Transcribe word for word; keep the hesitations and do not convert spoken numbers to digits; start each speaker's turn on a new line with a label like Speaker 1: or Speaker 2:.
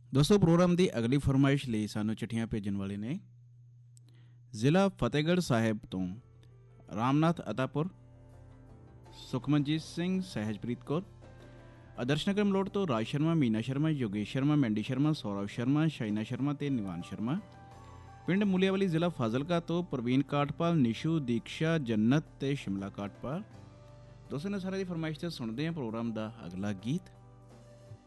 Speaker 1: दोस्तों प्रोग्राम की अगली फरमाइश लिए सानू चिट्ठियां भेजन वाले ने जिला फतेहगढ़ साहिब तो रामनाथ अतापुर, सुखमनजीत सिंह, सहजप्रीत कौर, आदर्श नगर मलोट तो राज शर्मा, मीना शर्मा, योगेश शर्मा, मैंडी शर्मा, सौरभ शर्मा, शाइना शर्मा ते निवान शर्मा। पिंड मूलियावाली जिला फाजिलका तो प्रवीण काठपाल, निशू, दीक्षा, जन्नत ते शिमला काठपाल। दोस्तों ने सारे की फरमाइश से सुनते हैं प्रोग्राम का अगला गीत।